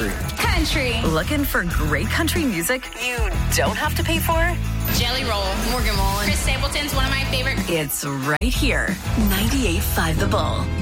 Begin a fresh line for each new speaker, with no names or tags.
country.
Country.
Looking for great country music you don't have to pay for?
Jelly Roll, Morgan Wallen. Chris Stapleton's one of my favorite.
It's right here. 98.5 The Bull.